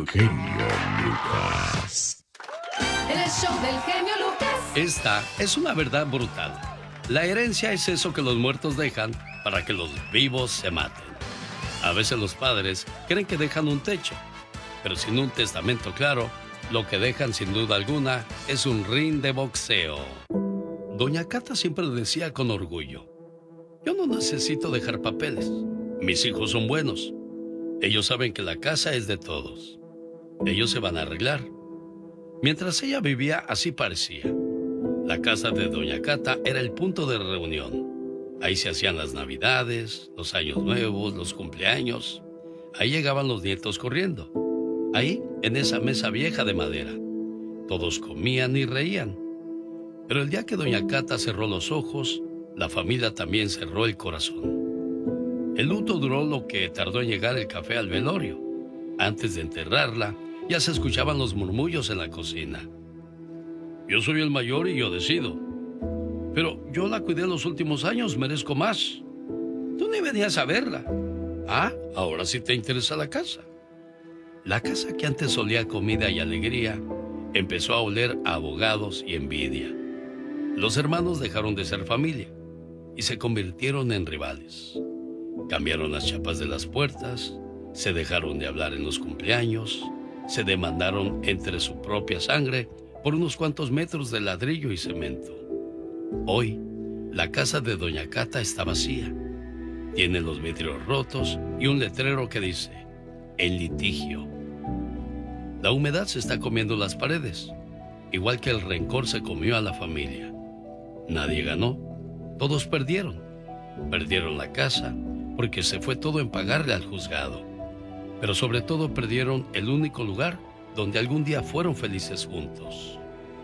genio Lucas. El show del genio Lucas. Esta es una verdad brutal. La herencia es eso que los muertos dejan para que los vivos se maten. A veces los padres creen que dejan un techo, pero sin un testamento claro, lo que dejan sin duda alguna es un ring de boxeo. Doña Cata siempre decía con orgullo: yo no necesito dejar papeles. Mis hijos son buenos. Ellos saben que la casa es de todos. Ellos se van a arreglar. Mientras ella vivía, así parecía. La casa de Doña Cata era el punto de reunión. Ahí se hacían las navidades, los años nuevos, los cumpleaños. Ahí llegaban los nietos corriendo. Ahí, en esa mesa vieja de madera. Todos comían y reían. Pero el día que Doña Cata cerró los ojos, la familia también cerró el corazón. El luto duró lo que tardó en llegar el café al velorio. Antes de enterrarla, ya se escuchaban los murmullos en la cocina. Yo soy el mayor y yo decido. Pero yo la cuidé los últimos años, merezco más. Tú ni venías a verla. Ah, ahora sí te interesa la casa. La casa que antes olía comida y alegría, empezó a oler a abogados y envidia. Los hermanos dejaron de ser familia y se convirtieron en rivales. Cambiaron las chapas de las puertas, se dejaron de hablar en los cumpleaños, se demandaron entre su propia sangre por unos cuantos metros de ladrillo y cemento. Hoy, la casa de Doña Cata está vacía. Tiene los vidrios rotos y un letrero que dice: en litigio. La humedad se está comiendo las paredes, igual que el rencor se comió a la familia. Nadie ganó, todos perdieron. Perdieron la casa porque se fue todo en pagarle al juzgado. Pero sobre todo perdieron el único lugar donde algún día fueron felices juntos.